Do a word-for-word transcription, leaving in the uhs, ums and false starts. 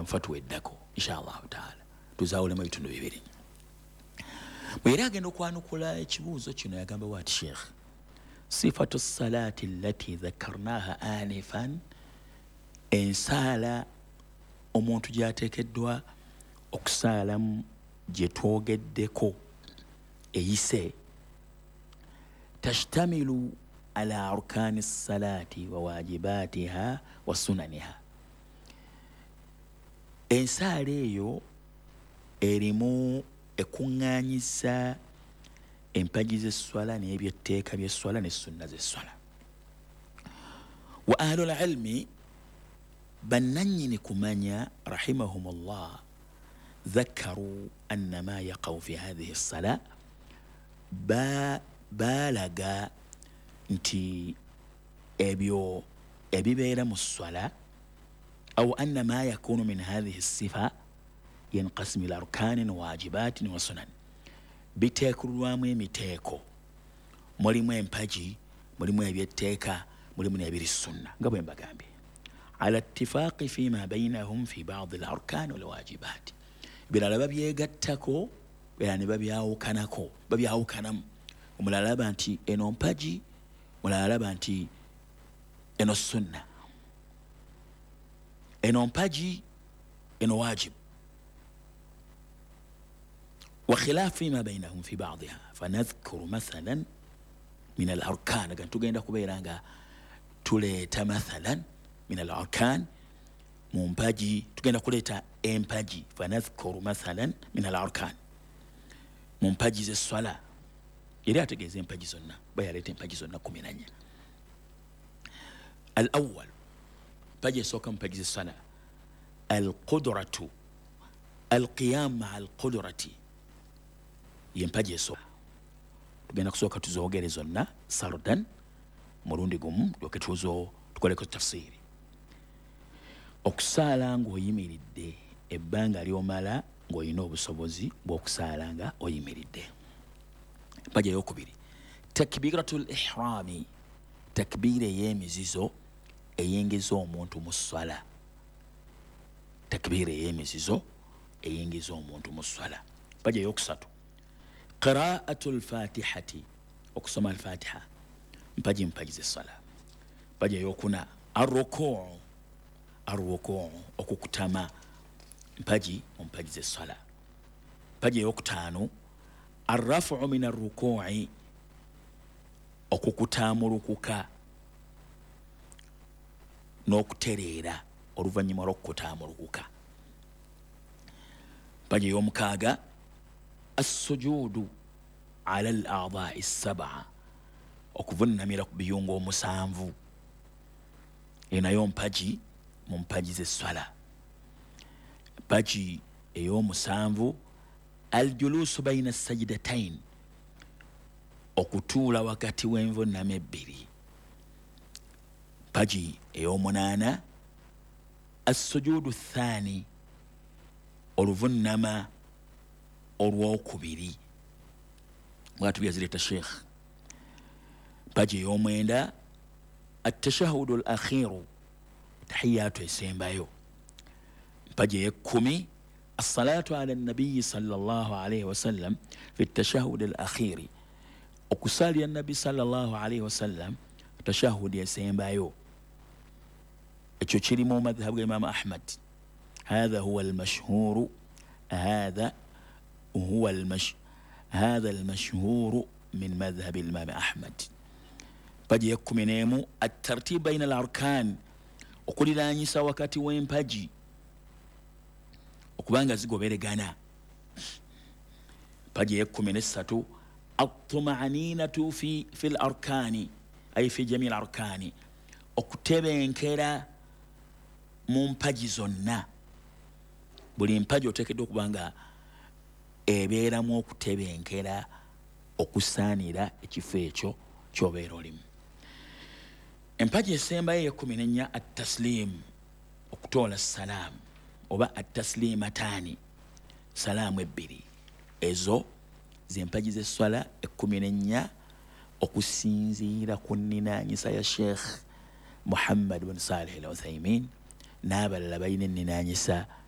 nfa tuweddako inshallah taala tuzaawulemu ebitundu bibiri. Bwe yali agenda okwanukula ekibuuzo kino yagamba bw'ati sheekh, sifatu salaati allati dhakarnaha anifan, ensaala omuntu gy'ateekeddwa okusaalamu gye twogeddeko eyise, tashtamilu ala arkaani salaati wa waajibaatiha wa sunaniha. Ensaala eyo erimu ekuŋŋaanyiza empagi z'esswala n'ebyetteeka by'esswala ne sunna z'esswala. Wa ahlul ilmi bannannyini kumanya rahimahumullah ذكروا أن ما يقع في هذه الصلاة با بالغا انتي ابيو ابي بيرا الصلاة أو أن ما يكون من هذه الصفة ينقسم إلى أركان وواجبات وسنن. بتيكو ميتيكو مولمو امباجي مولمو ابيتيكا مولمو ابير السنة قبل ينبغامبي على اتفاق فيما بينهم في بعض الأركان والواجبات. Birala babyegattako era ne babyawukanako babyawukanamu. Omulala alaba nti eno mpaji, omulala alaba nti eno sunna, eno mpaji eno wajib. وخلاف فيما بينهم في بعضها فنذكر مثلا من الأركان. كان تugenda kubeera nga tuleeta مثلا من الأركان mumpaji, tugenda kuleeta empaji fanadhkuru mathalan min al-arkan mumpaji z'esswala. Era ategeeza empaji zonna bayaleeta empaji zonna kumi na nnya. Al-awwal, mpaji esooka mumpaji z'esswala, al-qudratu al-qiyam ma'a al-qudrati, yempaji esooka. Tugenda kusooka tuzoogere zonna sardan mulundi gumu tulyoke tuzo tukoleko tafsiri. Okusaala ng'oyimiridde ebbanga ly'omala ng'olina obusobozi bw'okusaala nga oyimiridde. Mpaji ey'okubiri, takbiratul ihrami, takbiira ey'emizizo eyingiza omuntu mu sswala. Takbiira ey'emizizo eyingiza omuntu mu sswala. Mpaji ey'okusatu, qira'atul fatihati, okusoma al-fatiha. Mpaji mpaji z'esswala. Mpaji ey'okuna, ar-ruku', arruku' okukutama. Mpaji mumpaji z'esswala. Mpaji ey'okutaano, arrafu min arruku'i, okukutaamulukuka n'okutereera oluvannyuma lw'okukutaamulukuka. Mpaji ey'omukaaga, assujuudu ala al-a'daa'i as-sab'a, okuvunnamira ku biyungo omusanvu. Eyo nayo mpaji mu mpaji z'esswala. Mpaji ey'omusanvu, aljuluusu bayina sajidatayn, okutuula wakati w'envunnama ebbiri. Mpaji ey'omunaana, assujuudu thaani, oluvunnama olwokubiri. Bw'atu byazireeta sheekh. Mpaji ey'omwenda, attashahudu al-akhiru, tahiyatu esembayo. Mpaji ey'ekkumi, assalatu ala nabiyi sallallahu alayhi wasallam fi tashahudi al-akhiri, okusalira nabbi sallallahu alayhi wasallam tashahudi esembayo. Ekyo kiri mu madhhabu ga Imam Ahmad. Hadha huwa al-mashhuru, hadha huwa al-mash hadha al-mashhuru min madhhab Imam Ahmad. Mpaji y'ekkumi n'emu, at-tartib bayna al-arkan, okuliraanyisa wakati w'empaji okubanga zigoberegana. Mpaji y'ekkumi n'essatu, at-tuma'aninatu fi fil arkani ay fi jami' al-arkani, okutebenkera mu mpaji zonna. Buli mpaji oteekeddwa okubanga ebeeramu okutebenkera okusaanira ekifo ekyo ky'obeera olimu. Empaji esembayo ey'ekkumi n'ennya, at-taslim, okutoola salaamu oba at-taslimataani, salaamu ebbiri. Ezo z'empaji z'esswala ekkumi n'ennya okusinziira ku nninaanyisa ya Sheikh Muhammad bin Salih al-Uthaymin n'abalala balina enninaanyisa